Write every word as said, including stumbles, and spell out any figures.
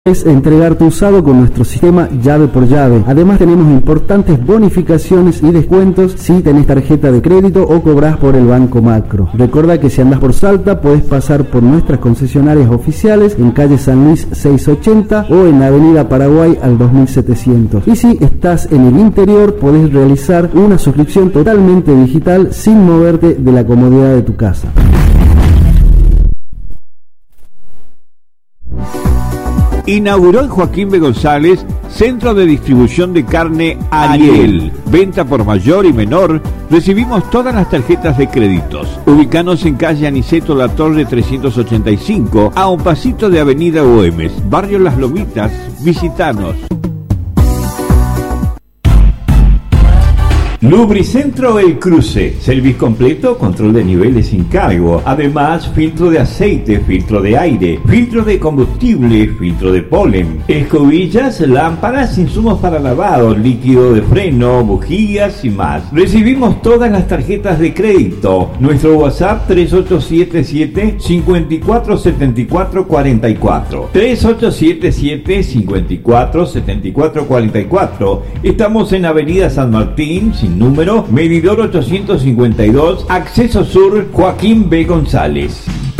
Es entregar tu usado con nuestro sistema llave por llave. Además tenemos importantes bonificaciones y descuentos si tenés tarjeta de crédito o cobrás por el Banco Macro. Recuerda que si andás por Salta podés pasar por nuestras concesionarias oficiales en calle San Luis seiscientos ochenta o en avenida Paraguay al dos mil setecientos. Y si estás en el interior podés realizar una suscripción totalmente digital sin moverte de la comodidad de tu casa. Inauguró en Joaquín B. González Centro de Distribución de Carne Ariel. Venta por mayor y menor. Recibimos todas las tarjetas de créditos. Ubicanos en calle Aniceto La Torre trescientos ochenta y cinco, a un pasito de avenida Güemes, barrio Las Lomitas. Visitanos. Lubricentro El Cruce, servicio completo, control de niveles sin cargo, además filtro de aceite, filtro de aire, filtro de combustible, filtro de polen, escobillas, lámparas, insumos para lavado, líquido de freno, bujías y más. Recibimos todas las tarjetas de crédito. Nuestro WhatsApp tres ocho siete siete, cinco cuatro siete cuatro cuatro cuatro, tres ocho siete siete, cinco cuatro siete cuatro cuatro cuatro. Estamos en Avenida San Martín, sin número, medidor ochocientos cincuenta y dos, acceso sur, Joaquín B. González.